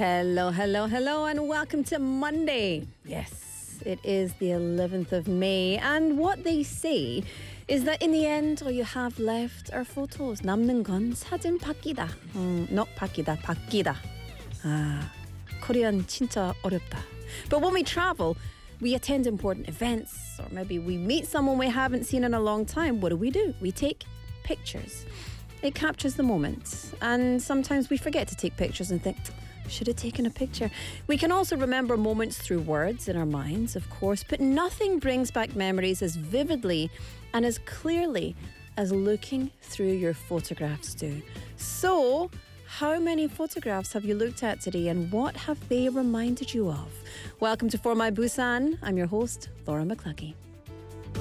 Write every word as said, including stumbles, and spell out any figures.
Hello, hello, hello, and welcome to Monday. Yes, it is the eleventh of May, and what they say is that in the end, all you have left are photos. 남는 건 사진 받기다. 음, not 받기다, 받기다. 아, 코리안 진짜 어렵다. But when we travel, we attend important events, or maybe we meet someone we haven't seen in a long time. What do we do? We take pictures. It captures the moment, and sometimes we forget to take pictures and think, should have taken a picture. We can also remember moments through words in our minds, of course, but nothing brings back memories as vividly and as clearly as looking through your photographs do. So, how many photographs have you looked at today, and what have they reminded you of? Welcome to For My Busan. I'm your host, Laura McCluskey.